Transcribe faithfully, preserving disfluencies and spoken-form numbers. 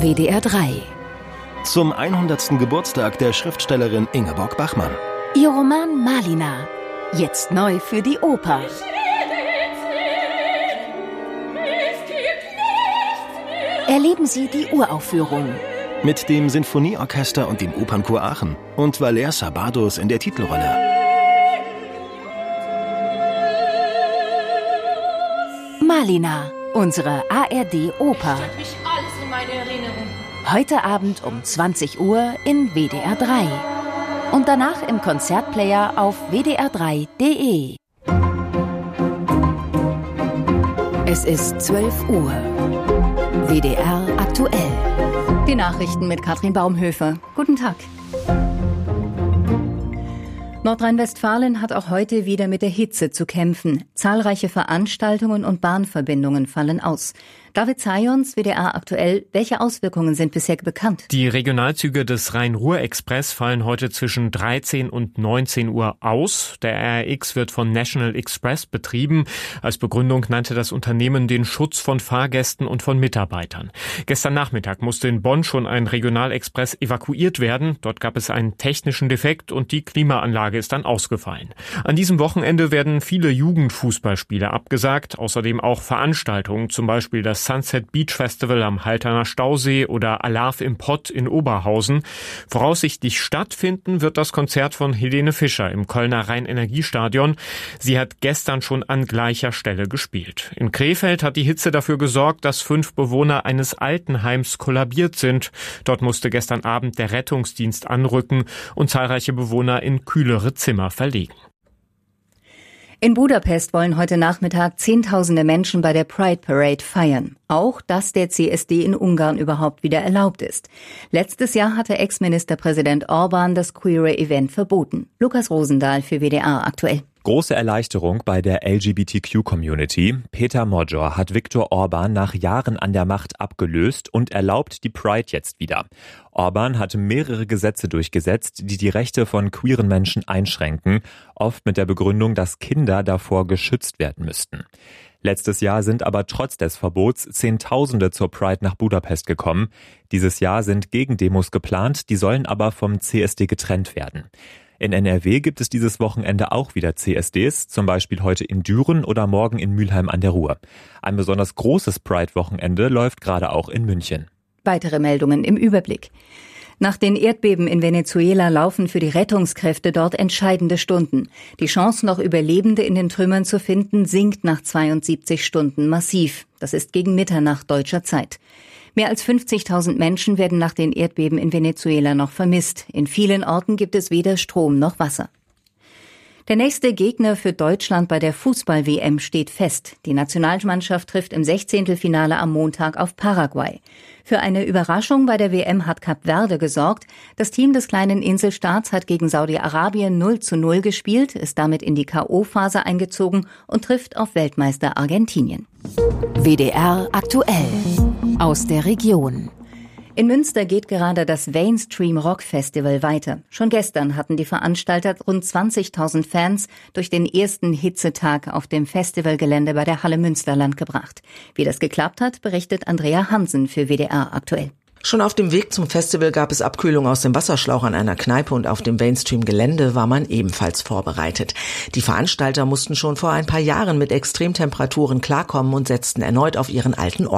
W D R drei. Zum hundertsten Geburtstag der Schriftstellerin Ingeborg Bachmann. Ihr Roman Malina, jetzt neu für die Oper. Erleben Sie die Uraufführung. Mit dem Sinfonieorchester und dem Opernchor Aachen und Valère Sabados in der Titelrolle. Malina, unsere A R D-Oper. Mich alles in meine Erinnerung. Heute Abend um zwanzig Uhr in W D R drei. Und danach im Konzertplayer auf w d r drei punkt d e. Es ist zwölf Uhr. W D R aktuell. Die Nachrichten mit Katrin Baumhöfer. Guten Tag. Nordrhein-Westfalen hat auch heute wieder mit der Hitze zu kämpfen. Zahlreiche Veranstaltungen und Bahnverbindungen fallen aus. David Zayons, W D R aktuell. Welche Auswirkungen sind bisher bekannt? Die Regionalzüge des Rhein-Ruhr-Express fallen heute zwischen dreizehn und neunzehn Uhr aus. Der R R X wird von National Express betrieben. Als Begründung nannte das Unternehmen den Schutz von Fahrgästen und von Mitarbeitern. Gestern Nachmittag musste in Bonn schon ein Regionalexpress evakuiert werden. Dort gab es einen technischen Defekt und die Klimaanlage ist dann ausgefallen. An diesem Wochenende werden viele Jugendfußballspiele abgesagt. Außerdem auch Veranstaltungen, zum Beispiel das Sunset Beach Festival am Halterner Stausee oder Alarv im Pott in Oberhausen. Voraussichtlich stattfinden wird das Konzert von Helene Fischer im Kölner Rhein-Energiestadion. Sie hat gestern schon an gleicher Stelle gespielt. In Krefeld hat die Hitze dafür gesorgt, dass fünf Bewohner eines Altenheims kollabiert sind. Dort musste gestern Abend der Rettungsdienst anrücken und zahlreiche Bewohner in kühlere Zimmer verlegen. In Budapest wollen heute Nachmittag Zehntausende Menschen bei der Pride Parade feiern. Auch, dass der C S D in Ungarn überhaupt wieder erlaubt ist. Letztes Jahr hatte Ex-Ministerpräsident Orbán das queere Event verboten. Lukas Rosendahl für W D R aktuell. Große Erleichterung bei der L G B T Q-Community. Peter Modjor hat Viktor Orbán nach Jahren an der Macht abgelöst und erlaubt die Pride jetzt wieder. Orbán hatte mehrere Gesetze durchgesetzt, die die Rechte von queeren Menschen einschränken, oft mit der Begründung, dass Kinder davor geschützt werden müssten. Letztes Jahr sind aber trotz des Verbots Zehntausende zur Pride nach Budapest gekommen. Dieses Jahr sind Gegendemos geplant, die sollen aber vom C S D getrennt werden. In N R W gibt es dieses Wochenende auch wieder C S Ds, zum Beispiel heute in Düren oder morgen in Mülheim an der Ruhr. Ein besonders großes Pride-Wochenende läuft gerade auch in München. Weitere Meldungen im Überblick. Nach den Erdbeben in Venezuela laufen für die Rettungskräfte dort entscheidende Stunden. Die Chance, noch Überlebende in den Trümmern zu finden, sinkt nach zweiundsiebzig Stunden massiv. Das ist gegen Mitternacht deutscher Zeit. Mehr als fünfzigtausend Menschen werden nach den Erdbeben in Venezuela noch vermisst. In vielen Orten gibt es weder Strom noch Wasser. Der nächste Gegner für Deutschland bei der Fußball-W M steht fest. Die Nationalmannschaft trifft im Sechzehntelfinale am Montag auf Paraguay. Für eine Überraschung bei der W M hat Kap Verde gesorgt. Das Team des kleinen Inselstaats hat gegen Saudi-Arabien null zu null gespielt, ist damit in die K O-Phase eingezogen und trifft auf Weltmeister Argentinien. W D R aktuell. Aus der Region. In Münster geht gerade das Mainstream Rock Festival weiter. Schon gestern hatten die Veranstalter rund zwanzigtausend Fans durch den ersten Hitzetag auf dem Festivalgelände bei der Halle Münsterland gebracht. Wie das geklappt hat, berichtet Andrea Hansen für W D R aktuell. Schon auf dem Weg zum Festival gab es Abkühlung aus dem Wasserschlauch an einer Kneipe und auf dem Mainstream-Gelände war man ebenfalls vorbereitet. Die Veranstalter mussten schon vor ein paar Jahren mit Extremtemperaturen klarkommen und setzten erneut auf ihren alten